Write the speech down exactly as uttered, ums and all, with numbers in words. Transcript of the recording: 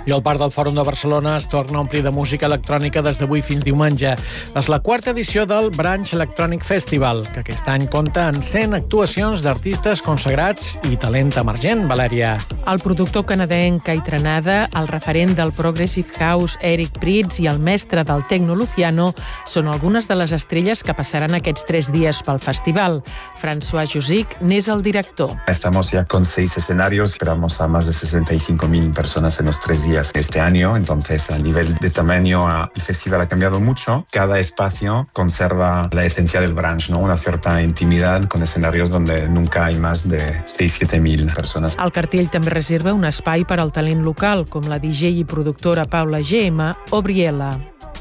I el Parc del Fòrum de Barcelona es torna a omplir de música electrònica des d'avui fins diumenge. És la quarta edició del Branch Electronic Festival, que aquest any compta en cent actuacions d'artistes consagrats i talent emergent, Valèria. El productor canadenc Kai Tranada, el referent del Progressive House Eric Prydz i el mestre del Tecno Luciano són algunes de les estrelles que passaran aquests tres dies pel festival. François Jusic n'és el director. Estamos ya con seis escenarios, esperamos a más de sesenta y cinco mil personas en los tres días este año, entonces a nivel de tamaño el festival ha cambiado mucho. Cada espacio conserva la esencia del branch, ¿no? Una cierta intimidad con escenarios donde nunca hay más de seis a siete mil personas. El cartell també reserva un espai per al talent local, com la D J i productora Paula G M o Briella.